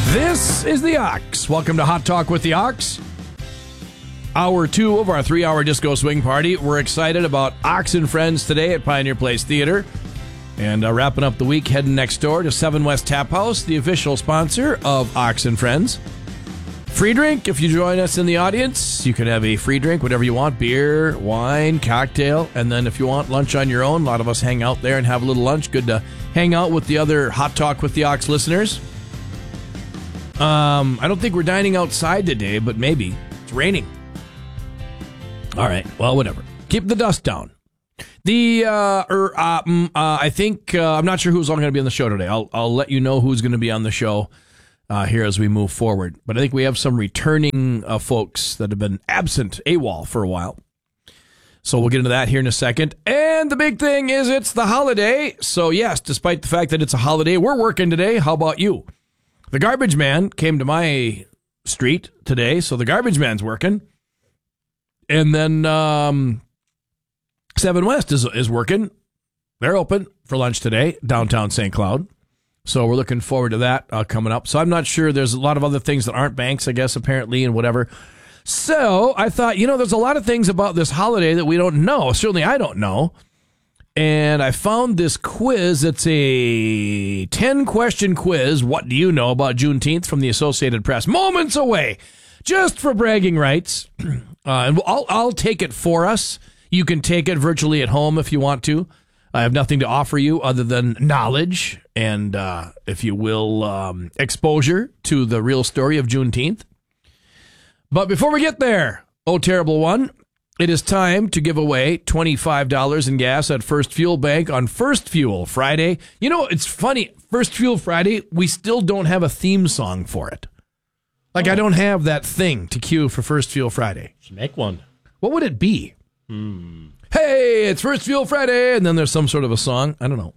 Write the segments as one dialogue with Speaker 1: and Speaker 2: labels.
Speaker 1: This is the Ox. Welcome to Hot Talk with the Ox. Hour 2 of our 3-hour disco swing party. We're excited about Ox and Friends today at Pioneer Place Theater. And wrapping up the week, heading next door to 7 West Tap House, the official sponsor of Ox and Friends. Free drink if you join us in the audience. You can have a free drink, whatever you want, beer, wine, cocktail. And then if you want lunch on your own, a lot of us hang out there and have a little lunch. Good to hang out with the other Hot Talk with the Ox listeners. I don't think we're dining outside today, but maybe. It's raining. All right. Well, whatever. Keep the dust down. I think, I'm not sure who's all going to be on the show today. I'll let you know who's going to be on the show here as we move forward. But I think we have some returning folks that have been absent AWOL for a while. So we'll get into that here in a second. And the big thing is it's the holiday. So yes, despite the fact that it's a holiday, we're working today. How about you? The garbage man came to my street today, so the garbage man's working. And then 7 West is working. They're open for lunch today, downtown St. Cloud. So we're looking forward to that coming up. So I'm not sure. There's a lot of other things that aren't banks, I guess, apparently, and whatever. So I thought, there's a lot of things about this holiday that we don't know. Certainly I don't know. And I found this quiz. It's a 10-question quiz. What do you know about Juneteenth from the Associated Press? Moments away, just for bragging rights. And I'll take it for us. You can take it virtually at home if you want to. I have nothing to offer you other than knowledge and, if you will, exposure to the real story of Juneteenth. But before we get there, oh, terrible one. It is time to give away $25 in gas at First Fuel Bank on First Fuel Friday. It's funny. First Fuel Friday, we still don't have a theme song for it. I don't have that thing to cue for First Fuel Friday.
Speaker 2: Should make one.
Speaker 1: What would it be? Hey, it's First Fuel Friday. And then there's some sort of a song. I don't know.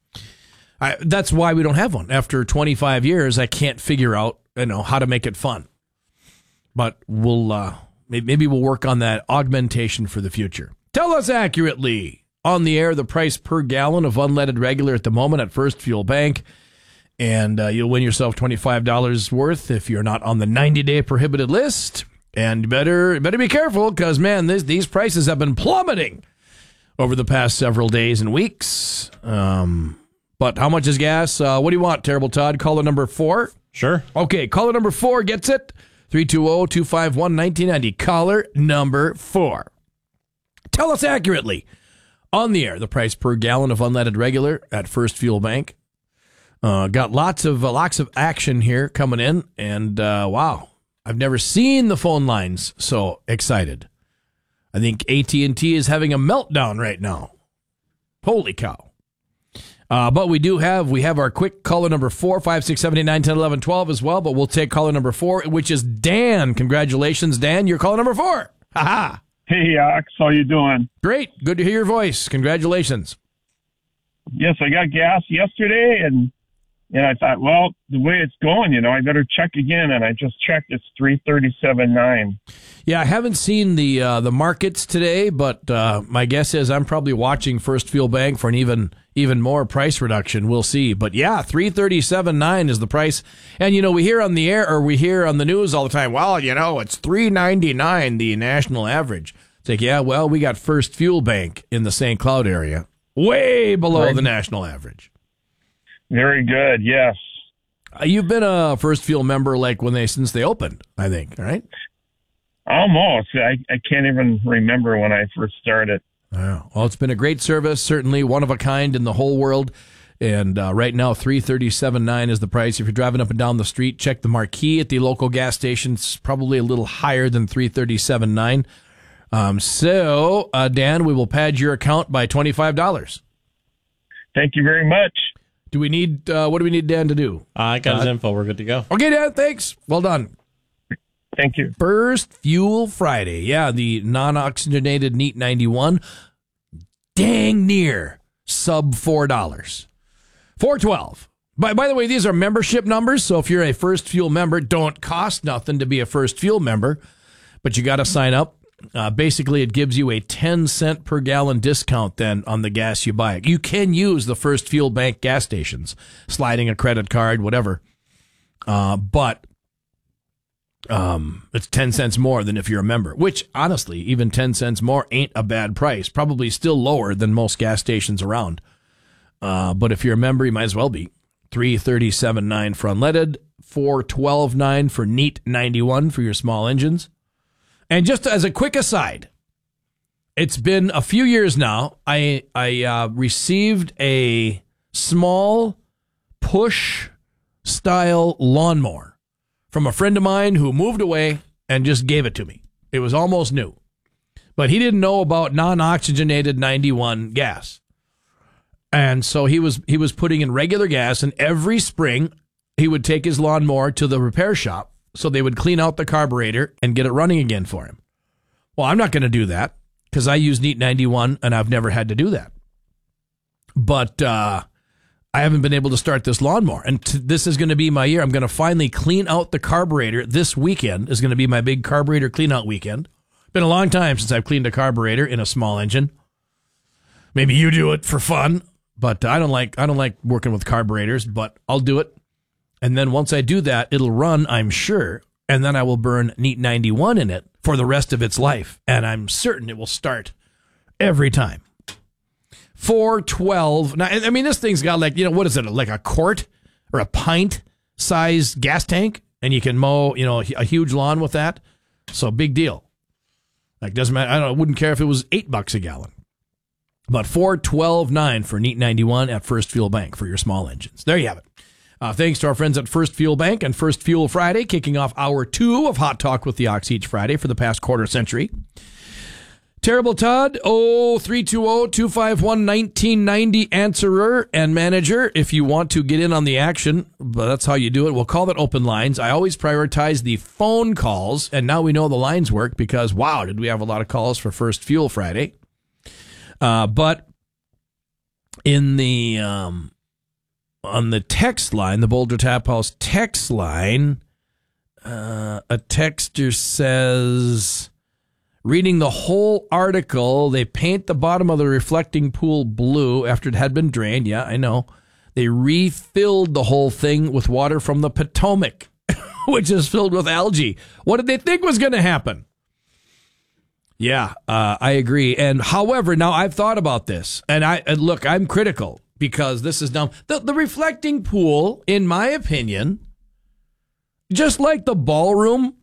Speaker 1: That's why we don't have one. After 25 years, I can't figure out, how to make it fun. But maybe we'll work on that augmentation for the future. Tell us accurately on the air the price per gallon of unleaded regular at the moment at First Fuel Bank. And you'll win yourself $25 worth if you're not on the 90-day prohibited list. And you better be careful because, man, these prices have been plummeting over the past several days and weeks. But how much is gas? What do you want, Terrible Todd? Caller number 4?
Speaker 2: Sure.
Speaker 1: Okay, caller number 4 gets it. 320-251-1990. Caller number 4. Tell us accurately on the air the price per gallon of unleaded regular at First Fuel Bank. Got lots of action here coming in, and wow, I've never seen the phone lines so excited. I think AT&T is having a meltdown right now. Holy cow! But we have our quick caller number 4, 5, 6, 7, 8, 9, 10, 11, 12 as well. But we'll take caller number 4, which is Dan. Congratulations, Dan! You're caller number 4. Ha ha!
Speaker 3: Hey, Ox, how you doing?
Speaker 1: Great, good to hear your voice. Congratulations.
Speaker 3: Yes, I got gas yesterday, and I thought, well, the way it's going, I better check again, and I just checked. It's $3.37.9.
Speaker 1: Yeah, I haven't seen the markets today, but my guess is I'm probably watching First Fuel Bank for an even more price reduction. We'll see. But yeah, $3.37.9 is the price. And we hear on the air, or we hear on the news all the time, well, it's $3.99 the national average. It's like, yeah, well, we got First Fuel Bank in the St. Cloud area, way below the national average.
Speaker 3: Very good, yes.
Speaker 1: You've been a First Fuel member since they opened, I think, right?
Speaker 3: Almost. I can't even remember when I first started.
Speaker 1: Wow. Well, it's been a great service, certainly one of a kind in the whole world. And right now, $3.37.9 is the price. If you're driving up and down the street, check the marquee at the local gas station. It's probably a little higher than $3.37.9. So, Dan, we will pad your account by $25.
Speaker 3: Thank you very much.
Speaker 1: Do we need? What do we need Dan to do?
Speaker 2: I got his info. We're good to go.
Speaker 1: Okay, Dan. Thanks. Well done.
Speaker 3: Thank you.
Speaker 1: First Fuel Friday. Yeah, the non-oxygenated Neat 91. Dang near sub $4. $4.12. By the way, these are membership numbers. So if you're a First Fuel member, don't cost nothing to be a First Fuel member, but you got to sign up. Basically, it gives you a 10-cent per gallon discount then on the gas you buy. You can use the First Fuel Bank gas stations, sliding a credit card, whatever. But it's 10 cents more than if you're a member, which honestly, even 10 cents more ain't a bad price. Probably still lower than most gas stations around. But if you're a member, you might as well be. $337.9 for unleaded, $412.9 for neat 91 for your small engines. And just as a quick aside, it's been a few years now. I received a small push style lawnmower from a friend of mine who moved away and just gave it to me. It was almost new. But he didn't know about non-oxygenated 91 gas. And so he was putting in regular gas, and every spring he would take his lawnmower to the repair shop so they would clean out the carburetor and get it running again for him. Well, I'm not going to do that because I use Neat 91 and I've never had to do that. But I haven't been able to start this lawnmower, and this is going to be my year. I'm going to finally clean out the carburetor. This weekend is going to be my big carburetor clean out weekend. Been a long time since I've cleaned a carburetor in a small engine. Maybe you do it for fun, but I don't like working with carburetors, but I'll do it. And then once I do that, it'll run, I'm sure, and then I will burn Neat 91 in it for the rest of its life, and I'm certain it will start every time. $412. Now, I mean, this thing's got what is it, like a quart or a pint size gas tank, and you can mow, a huge lawn with that. So big deal. Like, doesn't matter. I wouldn't care if it was $8 a gallon. But $412.9 for Neat 91 at First Fuel Bank for your small engines. There you have it. Thanks to our friends at First Fuel Bank and First Fuel Friday, kicking off hour 2 of Hot Talk with the Ox each Friday for the past quarter century. Terrible Todd, 320-251-1990 answerer and manager. If you want to get in on the action, but that's how you do it. We'll call that open lines. I always prioritize the phone calls, and now we know the lines work because, wow, did we have a lot of calls for First Fuel Friday. But in the on the text line, the Boulder Tap House text line, a texter says, reading the whole article, they paint the bottom of the reflecting pool blue after it had been drained. Yeah, I know. They refilled the whole thing with water from the Potomac, which is filled with algae. What did they think was going to happen? Yeah, I agree. And however, now I've thought about this, and look, I'm critical because this is dumb. The reflecting pool, in my opinion, just like the ballroom,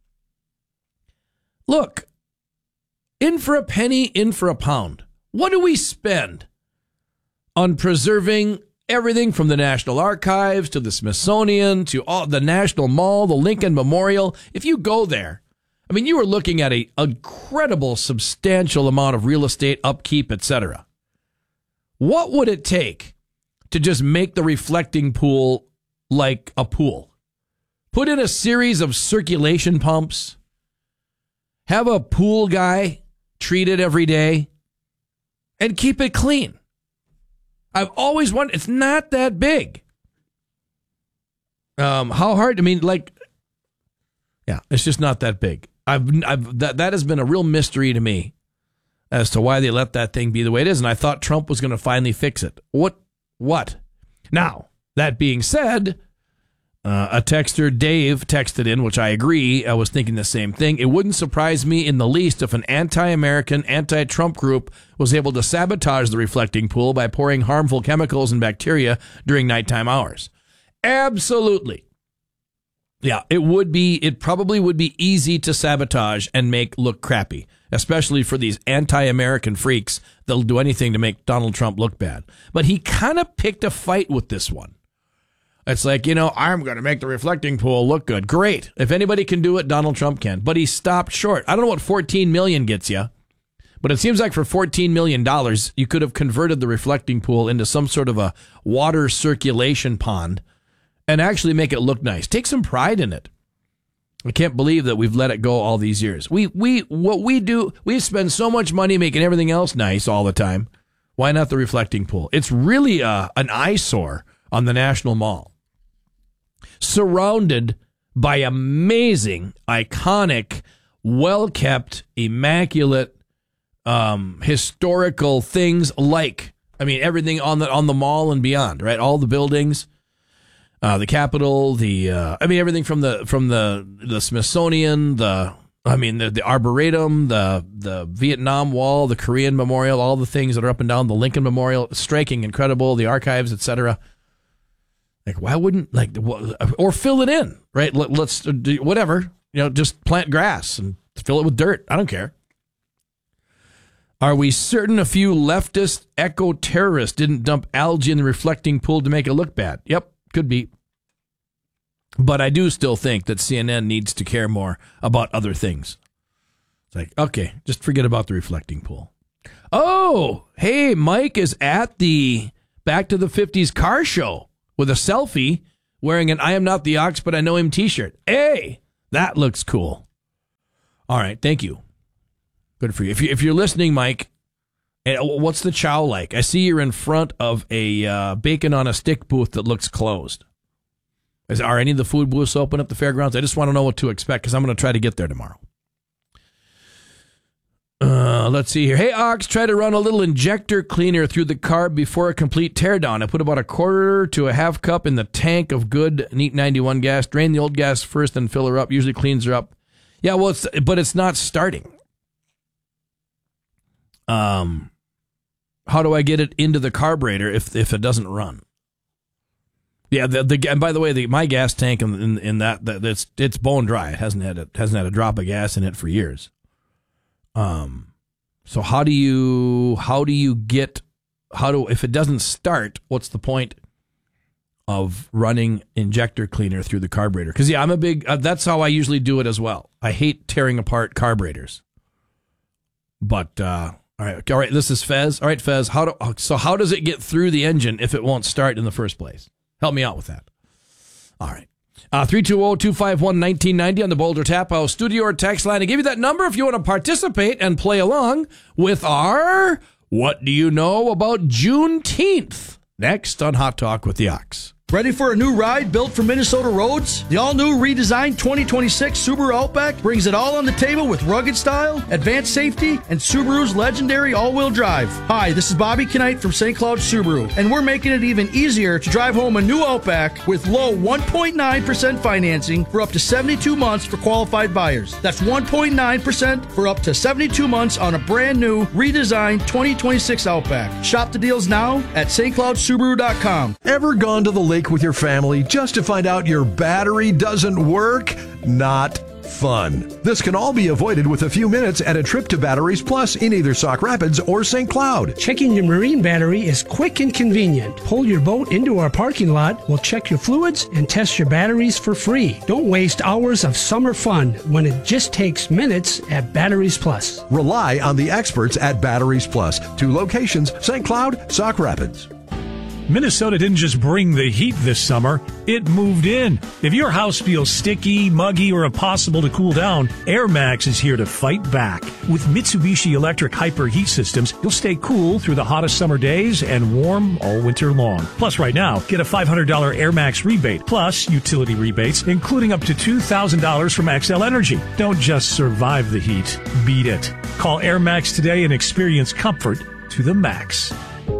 Speaker 1: look, in for a penny, in for a pound. What do we spend on preserving everything from the National Archives to the Smithsonian to all the National Mall, the Lincoln Memorial? If you go there, I mean, you are looking at an incredible, substantial amount of real estate, upkeep, etc. What would it take to just make the reflecting pool like a pool? Put in a series of circulation pumps, have a pool guy treat it every day, and keep it clean. I've always wondered, it's not that big. How hard? I mean, it's just not that big. That has been a real mystery to me as to why they let that thing be the way it is, and I thought Trump was going to finally fix it. What? Now, that being said, a texter, Dave, texted in, which I agree. I was thinking the same thing. It wouldn't surprise me in the least if an anti-American, anti-Trump group was able to sabotage the reflecting pool by pouring harmful chemicals and bacteria during nighttime hours. Absolutely. Yeah, it probably would be easy to sabotage and make look crappy, especially for these anti-American freaks. They'll do anything to make Donald Trump look bad. But he kind of picked a fight with this one. It's like, I'm going to make the reflecting pool look good. Great. If anybody can do it, Donald Trump can. But he stopped short. I don't know what $14 million gets you, but it seems like for $14 million, you could have converted the reflecting pool into some sort of a water circulation pond and actually make it look nice. Take some pride in it. I can't believe that we've let it go all these years. What we do, we spend so much money making everything else nice all the time. Why not the reflecting pool? It's really an eyesore on the National Mall. Surrounded by amazing, iconic, well-kept, immaculate, historical things everything on the mall and beyond, right? All the buildings. the Capitol, everything from the Smithsonian, the Arboretum, the Vietnam Wall, the Korean Memorial, all the things that are up and down, the Lincoln Memorial, striking, incredible, the archives, etc. Like, why wouldn't, or fill it in, right? Let's do whatever, just plant grass and fill it with dirt. I don't care. Are we certain a few leftist eco-terrorists didn't dump algae in the reflecting pool to make it look bad? Yep, could be. But I do still think that CNN needs to care more about other things. It's like, okay, just forget about the reflecting pool. Oh, hey, Mike is at the Back to the 50s car show with a selfie wearing an I Am Not the Ox, But I Know Him t-shirt. Hey, that looks cool. All right, thank you. Good for you. If you're listening, Mike, what's the chow like? I see you're in front of a bacon on a stick booth that looks closed. Are any of the food booths open at the fairgrounds? I just want to know what to expect because I'm going to try to get there tomorrow. Let's see here. Hey, Ox, try to run a little injector cleaner through the carb before a complete teardown. I put about a quarter to a half cup in the tank of good Neat 91 gas. Drain the old gas first and fill her up. Usually cleans her up. Yeah, well, but it's not starting. How do I get it into the carburetor if it doesn't run? Yeah, and by the way, my gas tank in that it's bone dry. It hasn't had a drop of gas in it for years. So if it doesn't start, what's the point of running injector cleaner through the carburetor? Because I'm a big. That's how I usually do it as well. I hate tearing apart carburetors. But all right. This is Fez. All right, Fez. How does it get through the engine if it won't start in the first place? Help me out with that. All right. 320-251-1990 on the Boulder Tap House studio or text line. I give you that number if you want to participate and play along with our What Do You Know About Juneteenth? Next on Hot Talk with the Ox.
Speaker 4: Ready for a new ride built for Minnesota roads? The all-new redesigned 2026 Subaru Outback brings it all on the table with rugged style, advanced safety, and Subaru's legendary all-wheel drive. Hi, this is Bobby Knight from St. Cloud Subaru, and we're making it even easier to drive home a new Outback with low 1.9% financing for up to 72 months for qualified buyers. That's 1.9% for up to 72 months on a brand new, redesigned 2026 Outback. Shop the deals now at stcloudsubaru.com.
Speaker 5: Ever gone to the lake with your family just to find out your battery doesn't work? Not fun. This can all be avoided with a few minutes at a trip to Batteries Plus in either Sauk Rapids or St. Cloud.
Speaker 6: Checking your marine battery is quick and convenient. Pull your boat into our parking lot, we'll check your fluids and test your batteries for free. Don't waste hours of summer fun when it just takes minutes at Batteries Plus.
Speaker 5: Rely on the experts at Batteries Plus. 2 locations, St. Cloud, Sauk Rapids.
Speaker 7: Minnesota didn't just bring the heat this summer, it moved in. If your house feels sticky, muggy, or impossible to cool down, Air Max is here to fight back. With Mitsubishi electric hyper heat systems, you'll stay cool through the hottest summer days and warm all winter long. Plus, right now, get a $500 Air Max rebate, plus utility rebates, including up to $2,000 from XL Energy. Don't just survive the heat, beat it. Call Air Max today and experience comfort to the max.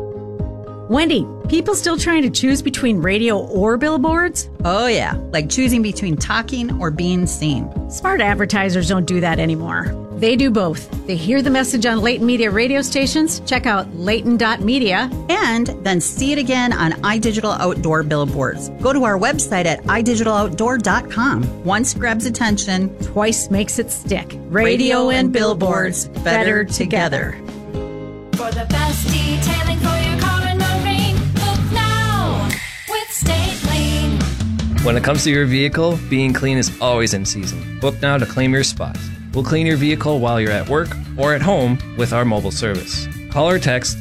Speaker 8: Wendy, people still trying to choose between radio or billboards?
Speaker 9: Oh yeah, like choosing between talking or being seen.
Speaker 8: Smart advertisers don't do that anymore. They do both. They hear the message on Layton Media radio stations, check out layton.media,
Speaker 9: and then see it again on iDigital Outdoor billboards. Go to our website at idigitaloutdoor.com. Once grabs attention,
Speaker 8: twice makes it stick. Radio and billboards, better together.
Speaker 10: For the best detailing for your car and marine, book now with Stay Clean.
Speaker 11: When it comes to your vehicle, being clean is always in season. Book now to claim your spot. We'll clean your vehicle while you're at work or at home with our mobile service. Call or text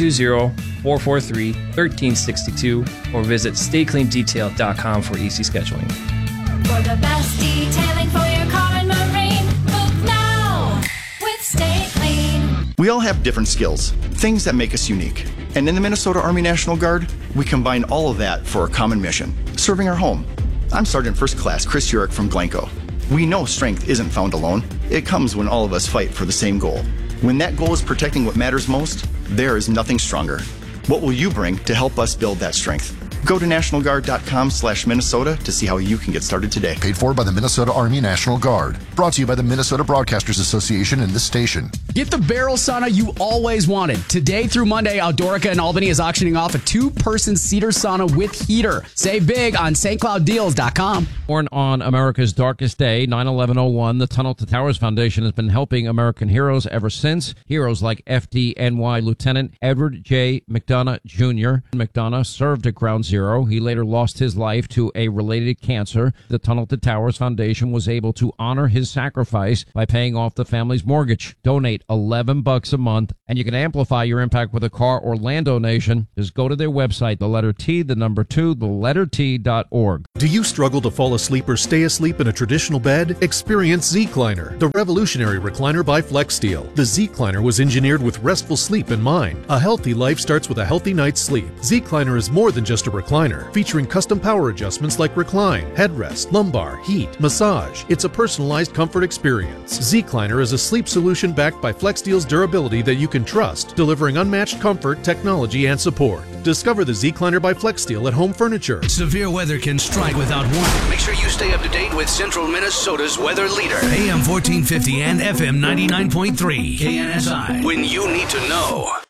Speaker 11: 320-443-1362 or visit staycleandetail.com for easy scheduling.
Speaker 10: For the best detailing for your car and marine, book now with Stay Clean.
Speaker 12: We all have different skills, things that make us unique. And in the Minnesota Army National Guard, we combine all of that for a common mission, serving our home. I'm Sergeant First Class Chris Urich from Glencoe. We know strength isn't found alone. It comes when all of us fight for the same goal. When that goal is protecting what matters most, there is nothing stronger. What will you bring to help us build that strength? Go to NationalGuard.com/Minnesota to see how you can get started today.
Speaker 13: Paid for by the Minnesota Army National Guard. Brought to you by the Minnesota Broadcasters Association and this station.
Speaker 14: Get the barrel sauna you always wanted. Today through Monday, Outdoorica in Albany is auctioning off a 2-person cedar sauna with heater. Save big on stclouddeals.com.
Speaker 15: Born on America's darkest day, 9/11/01, the Tunnel to Towers Foundation has been helping American heroes ever since. Heroes like FDNY Lieutenant Edward J. McDonough Jr. McDonough served at Ground Zero. He later lost his life to a related cancer. The Tunnel to Towers Foundation was able to honor his sacrifice by paying off the family's mortgage. Donate $11 a month, and you can amplify your impact with a car or land donation. Just go to their website, the letter T, the number 2, the letter T.org.
Speaker 16: Do you struggle to fall asleep or stay asleep in a traditional bed? Experience Zecliner, the revolutionary recliner by FlexSteel. The Zecliner was engineered with restful sleep in mind. A healthy life starts with a healthy night's sleep. Zecliner is more than just a recliner, featuring custom power adjustments like recline, headrest, lumbar, heat, massage. It's a personalized comfort experience. Zecliner is a sleep solution backed by FlexSteel's durability that you can trust, delivering unmatched comfort, technology, and support. Discover the Zecliner by FlexSteel at Home Furniture.
Speaker 17: Severe weather can strike without warning. Make sure you stay up to date with Central Minnesota's weather leader. AM 1450 and FM 99.3. KNSI. When you need to know.